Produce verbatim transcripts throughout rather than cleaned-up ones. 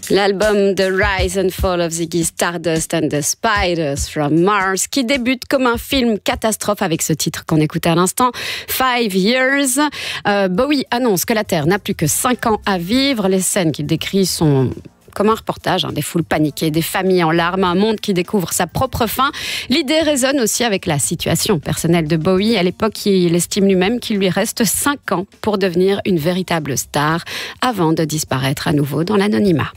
L'album The Rise and Fall of Ziggy Stardust and the Spiders from Mars, qui débute comme un film catastrophe avec ce titre qu'on écoutait à l'instant, Five Years. Euh, Bowie annonce que la Terre n'a plus que cinq ans à vivre. Les scènes qu'il décrit sont comme un reportage, hein, des foules paniquées, des familles en larmes, un monde qui découvre sa propre fin. L'idée résonne aussi avec la situation personnelle de Bowie. À l'époque, il estime lui-même qu'il lui reste cinq ans pour devenir une véritable star avant de disparaître à nouveau dans l'anonymat.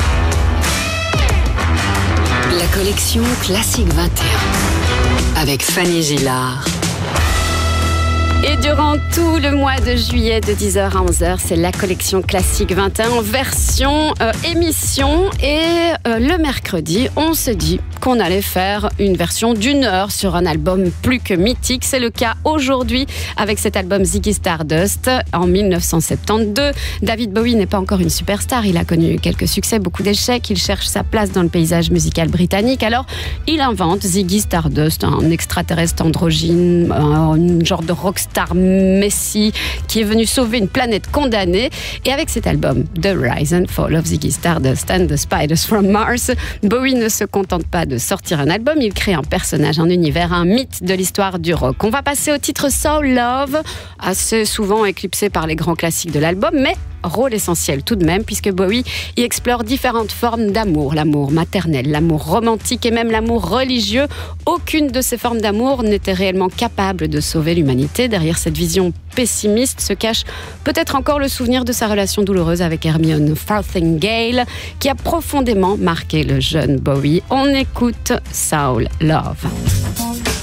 La collection Classique vingt et un avec Fanny Gillard. Et durant tout le mois de juillet de dix heures à onze heures, c'est la collection Classique vingt et un en version euh, émission. Et euh, le mercredi, on se dit qu'on allait faire une version d'une heure sur un album plus que mythique. C'est le cas aujourd'hui avec cet album Ziggy Stardust en dix-neuf cent soixante-douze. David Bowie n'est pas encore une superstar. Il a connu quelques succès, beaucoup d'échecs. Il cherche sa place dans le paysage musical britannique. Alors, il invente Ziggy Stardust, un extraterrestre androgyne, un genre de rockstar star Messi qui est venu sauver une planète condamnée. Et avec cet album The Rise and Fall of Ziggy Stardust and the Spiders from Mars, Bowie ne se contente pas de sortir un album, il crée un personnage, un univers, un mythe de l'histoire du rock. On va passer au titre Soul Love, assez souvent éclipsé par les grands classiques de l'album, mais rôle essentiel tout de même, puisque Bowie y explore différentes formes d'amour, l'amour maternel, l'amour romantique et même l'amour religieux. Aucune de ces formes d'amour n'était réellement capable de sauver l'humanité. Derrière cette vision pessimiste se cache peut-être encore le souvenir de sa relation douloureuse avec Hermione Farthingale, qui a profondément marqué le jeune Bowie. On écoute Soul Love.